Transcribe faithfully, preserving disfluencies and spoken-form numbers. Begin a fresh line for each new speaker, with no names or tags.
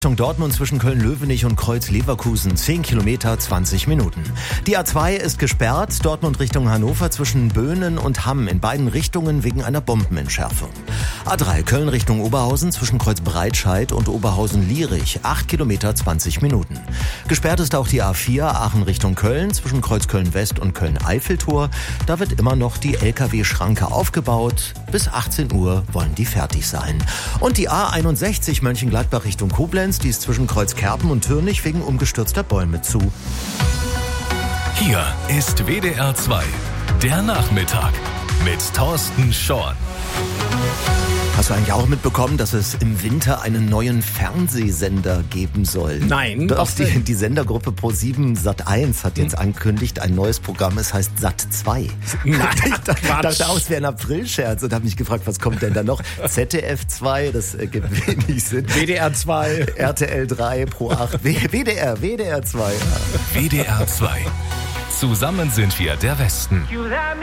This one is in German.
Richtung Dortmund zwischen Köln-Löwenich und Kreuz-Leverkusen, zehn Kilometer, zwanzig Minuten. Die A zwei ist gesperrt, Dortmund Richtung Hannover zwischen Böhnen und Hamm, in beiden Richtungen wegen einer Bombenentschärfung. A drei Köln Richtung Oberhausen zwischen Kreuz-Breitscheid und Oberhausen-Lierich, acht Kilometer, zwanzig Minuten. Gesperrt ist auch die A vier Aachen Richtung Köln zwischen Kreuz Köln-West und Köln-Eiffeltor. Da wird immer noch die L K W-Schranke aufgebaut. Bis achtzehn Uhr wollen die fertig sein. Und die A einundsechzig Mönchengladbach Richtung Koblenz, die ist zwischen Kreuzkerpen und Türnich wegen umgestürzter Bäume zu.
Hier ist W D R zwei, der Nachmittag mit Thorsten Schorn.
Hast du eigentlich auch mitbekommen, dass es im Winter einen neuen Fernsehsender geben soll?
Nein.
Doch,
Was
die,
denn?
die Sendergruppe ProSieben Sat eins hat jetzt angekündigt, ein neues Programm, es heißt Sat zwei.
Nein,
ich dachte,
Quatsch.
dachte auch, es wäre ein Aprilscherz und habe mich gefragt, was kommt denn da noch? Z D F zwei, das äh, gibt wenig Sinn.
W D R zwei.
R T L drei, Pro acht, W D R, W D R zwei.
W D R zwei. Zusammen sind wir der Westen.